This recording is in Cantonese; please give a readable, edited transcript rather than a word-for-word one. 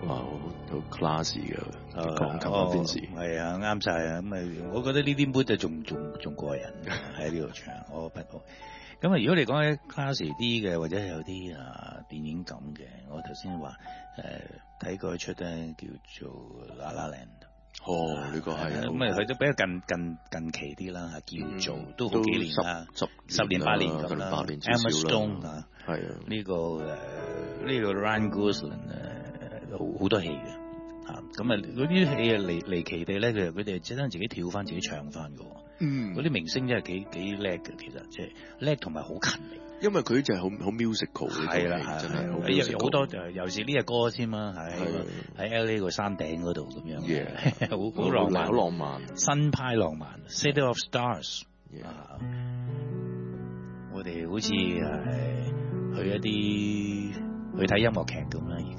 哇，好 classy 嘅鋼琴啊 Vince 係啊，啱晒啊！咁啊，我覺得呢啲 mood 就仲過癮喺呢度唱，我不過。咁啊，如果你講起 classy 啲嘅，或者有啲電影感嘅，我頭先話睇過一出咧叫做《La La Land》。 哦，呢個係咁啊，佢都比較近期啲啦，叫做都好幾年啦，10年8年咁啦。Emma Stone 啊， 係啊， 呢個 Ryan Gosling 好多戲嘅。咁啊，嗰啲戲離奇地咧，佢哋專登自己跳翻，自己唱翻嘅。嗰啲明星真係幾叻嘅，其實即係叻同埋好勤力。因為佢就係好 musical 嘅，係啦，真係好 musical。好多尤其是呢隻歌先啦，喺 LA 個山頂嗰度咁樣，好浪漫，好浪漫，新派浪漫 ，City of Stars。我哋好似去睇音樂劇咁啦，